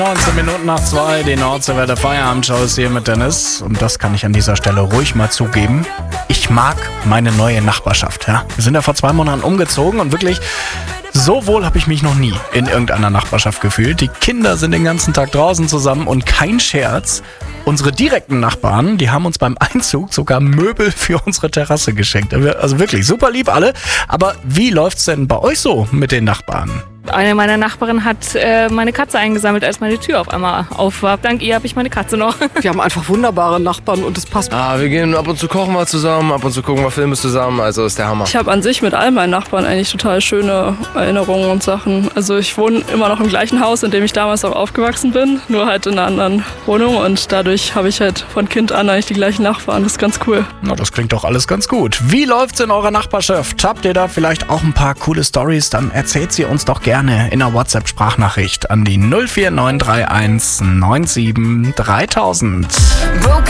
19 Minuten nach 2, die Nordseewelle Feierabendshow ist hier mit Dennis. Und das kann ich an dieser Stelle ruhig mal zugeben. Ich mag meine neue Nachbarschaft. Ja? Wir sind ja vor 2 Monaten umgezogen und wirklich so wohl habe ich mich noch nie in irgendeiner Nachbarschaft gefühlt. Die Kinder sind den ganzen Tag draußen zusammen und kein Scherz. Unsere direkten Nachbarn, die haben uns beim Einzug sogar Möbel für unsere Terrasse geschenkt. Also wirklich super lieb alle. Aber wie läuft's denn bei euch so mit den Nachbarn? Eine meiner Nachbarinnen hat meine Katze eingesammelt, als meine Tür auf einmal auf war. Dank ihr habe ich meine Katze noch. Wir haben einfach wunderbare Nachbarn und es passt. Wir gehen ab und zu kochen wir zusammen, ab und zu gucken wir Filme zusammen, also ist der Hammer. Ich habe an sich mit all meinen Nachbarn eigentlich total schöne Erinnerungen und Sachen. Also ich wohne immer noch im gleichen Haus, in dem ich damals auch aufgewachsen bin, nur halt in einer anderen Wohnung und dadurch habe ich halt von Kind an eigentlich die gleichen Nachbarn. Das ist ganz cool. Na, das klingt doch alles ganz gut. Wie läuft's in eurer Nachbarschaft? Habt ihr da vielleicht auch ein paar coole Storys? Dann erzählt sie uns doch gerne in einer WhatsApp-Sprachnachricht an die 04931 97 3000.